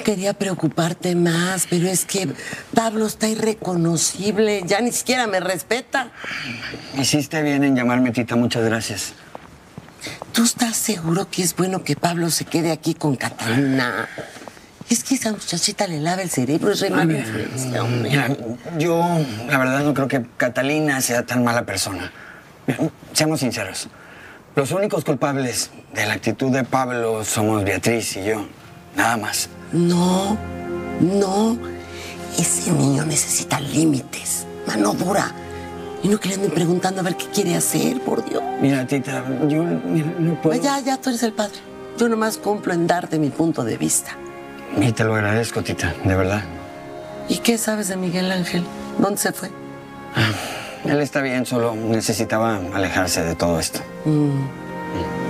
quería preocuparte más, pero es que Pablo está irreconocible, ya ni siquiera me respeta. Hiciste bien en llamarme, tita, muchas gracias. ¿Tú estás seguro que es bueno que Pablo se quede aquí con Catalina? Es que esa muchachita le lava el cerebro, es re mala influencia, hombre. Mira, yo la verdad no creo que Catalina sea tan mala persona. Mira, seamos sinceros. Los únicos culpables de la actitud de Pablo somos Beatriz y yo. Nada más. No. Ese niño necesita límites, mano dura. Y no que le anden preguntando a ver qué quiere hacer, por Dios. Mira, tita, yo no puedo... Pues ya, tú eres el padre. Yo nomás cumplo en darte mi punto de vista. Y te lo agradezco, tita, de verdad. ¿Y qué sabes de Miguel Ángel? ¿Dónde se fue? Él está bien, solo necesitaba alejarse de todo esto.